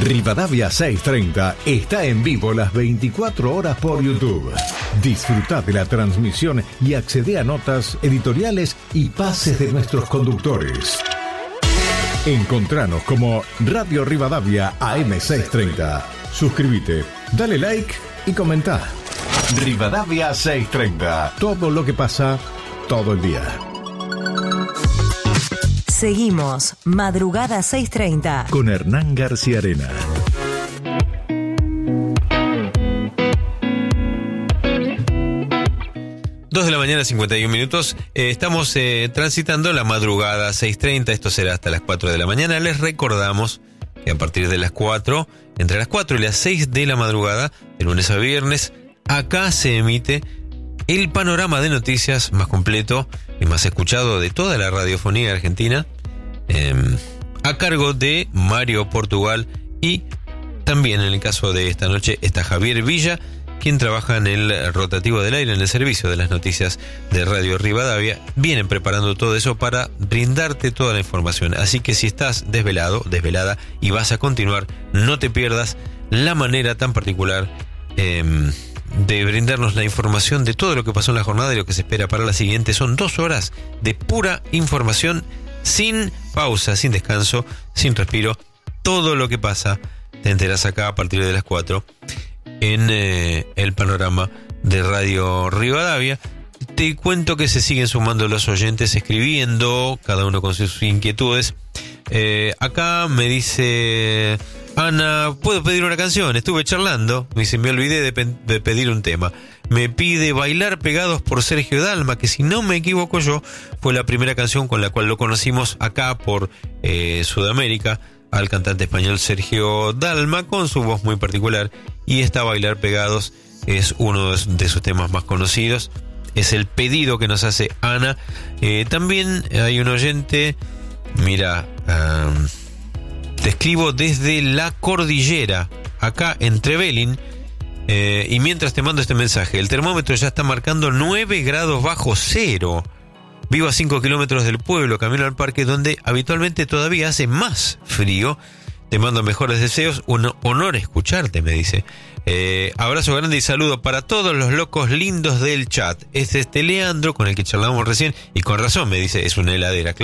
Rivadavia 630 está en vivo las 24 horas por YouTube. Disfruta de la transmisión y accede a notas, editoriales y pases de nuestros conductores. Encontranos como Radio Rivadavia AM630. Suscríbete, dale like y comenta. Rivadavia 630. Todo lo que pasa todo el día. Seguimos Madrugada 630 con Hernán García Arena. Dos de la mañana, 51 minutos. Estamos transitando la madrugada 6:30. Esto será hasta las 4 de la mañana. Les recordamos que a partir de las 4, entre las 4 y las 6 de la madrugada, de lunes a viernes, acá se emite el panorama de noticias más completo y más escuchado de toda la radiofonía argentina, a cargo de Mario Portugal, y también en el caso de esta noche está Javier Villa, quien trabaja en el rotativo del aire, en el servicio de las noticias de Radio Rivadavia. Vienen preparando todo eso para brindarte toda la información. Así que si estás desvelado, desvelada, y vas a continuar, no te pierdas la manera tan particular de brindarnos la información de todo lo que pasó en la jornada y lo que se espera para la siguiente. Son 2 horas de pura información, sin pausa, sin descanso, sin respiro. Todo lo que pasa te enteras acá a partir de las 4 en el panorama de Radio Rivadavia. Te cuento que se siguen sumando los oyentes escribiendo, cada uno con sus inquietudes. Acá me dice Ana, ¿puedo pedir una canción? Estuve charlando, me dice, me olvidé de pedir un tema. Me pide Bailar Pegados por Sergio Dalma, que si no me equivoco yo, fue la primera canción con la cual lo conocimos acá por Sudamérica, al cantante español Sergio Dalma, con su voz muy particular. Y esta Bailar Pegados es uno de sus temas más conocidos. Es el pedido que nos hace Ana. También hay un oyente, mira, te escribo desde la cordillera, acá en Trevelin, y mientras te mando este mensaje, el termómetro ya está marcando 9 grados bajo cero. Vivo a 5 kilómetros del pueblo, camino al parque donde habitualmente todavía hace más frío. Te mando mejores deseos, un honor escucharte, me dice. Abrazo grande y saludo para todos los locos lindos del chat. Es Leandro, con el que charlamos recién, y con razón me dice, es una heladera.